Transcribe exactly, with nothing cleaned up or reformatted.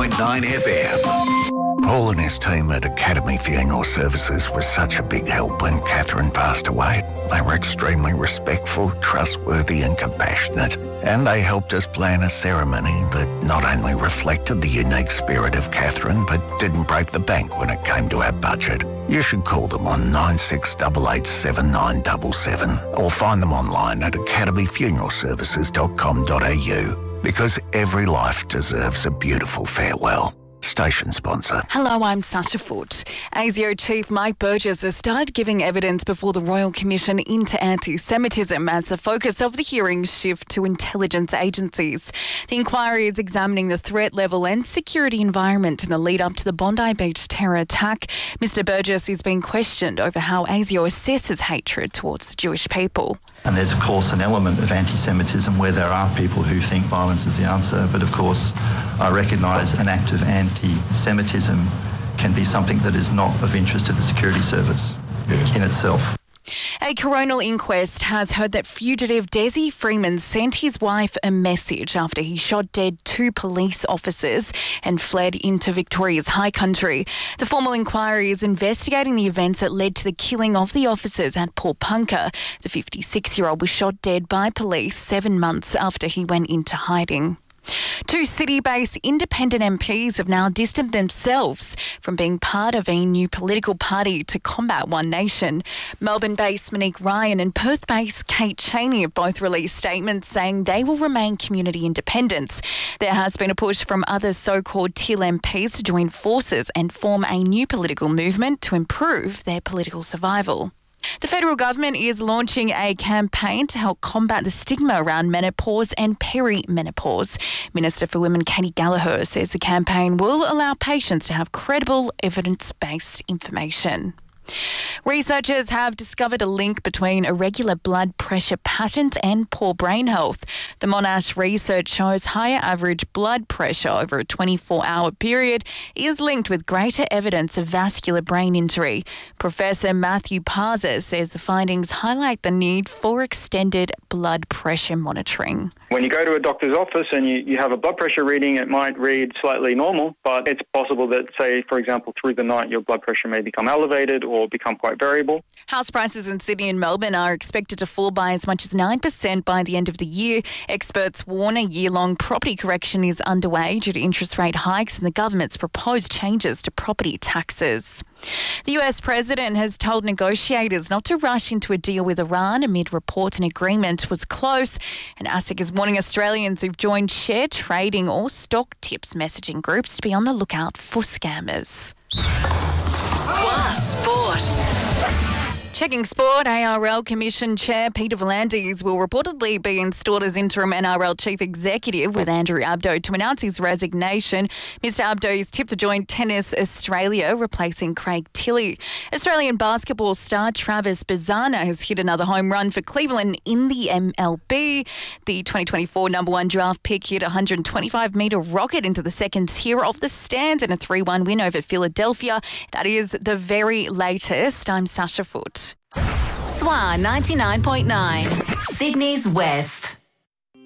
point nine F M. Paul and his team at Academy Funeral Services was such a big help when Catherine passed away. They were extremely respectful, trustworthy and compassionate, and they helped us plan a ceremony that not only reflected the unique spirit of Catherine, but didn't break the bank when it came to our budget. You should call them on nine six eight eight seven nine seven seven or find them online at academy funeral services dot com dot a u, because every life deserves a beautiful farewell. Station sponsor. Hello, I'm Sasha Foote. ASIO Chief Mike Burgess has started giving evidence before the Royal Commission into anti-Semitism as the focus of the hearings shift to intelligence agencies. The inquiry is examining the threat level and security environment in the lead up to the Bondi Beach terror attack. Mister Burgess is being questioned over how ASIO assesses hatred towards the Jewish people. And there's, of course, an element of anti-Semitism where there are people who think violence is the answer. But, of course, I recognise an act of anti-Semitism can be something that is not of interest to the security service in itself. A coronial inquest has heard that fugitive Desi Freeman sent his wife a message after he shot dead two police officers and fled into Victoria's high country. The formal inquiry is investigating the events that led to the killing of the officers at Paulpunka. The fifty-six-year-old was shot dead by police seven months after he went into hiding. Two city-based independent M Ps have now distanced themselves from being part of a new political party to combat One Nation. Melbourne-based Monique Ryan and Perth-based Kate Chaney have both released statements saying they will remain community independents. There has been a push from other so-called Teal M Ps to join forces and form a new political movement to improve their political survival. The federal government is launching a campaign to help combat the stigma around menopause and perimenopause. Minister for Women Katie Gallagher says the campaign will allow patients to have credible, evidence-based information. Researchers have discovered a link between irregular blood pressure patterns and poor brain health. The Monash research shows higher average blood pressure over a twenty-four hour period is linked with greater evidence of vascular brain injury. Professor Matthew Parzer says the findings highlight the need for extended blood pressure monitoring. When you go to a doctor's office and you, you have a blood pressure reading, it might read slightly normal, but it's possible that, say, for example, through the night your blood pressure may become elevated or or become quite variable. House prices in Sydney and Melbourne are expected to fall by as much as nine percent by the end of the year. Experts warn a year-long property correction is underway due to interest rate hikes and the government's proposed changes to property taxes. The U S president has told negotiators not to rush into a deal with Iran amid reports an agreement was close. And ASIC is warning Australians who've joined share trading or stock tips messaging groups to be on the lookout for scammers. Swa Sport. Checking sport, A R L Commission Chair Peter V'landys will reportedly be installed as interim N R L Chief Executive with Andrew Abdo to announce his resignation. Mister Abdo is tipped to join Tennis Australia, replacing Craig Tilley. Australian basketball star Travis Bazana has hit another home run for Cleveland in the M L B. The twenty twenty-four number one draft pick hit a one hundred twenty-five metre rocket into the second tier of the stand in a three one win over Philadelphia. That is the very latest. I'm Sasha Foote. S W A ninety-nine point nine, Sydney's West.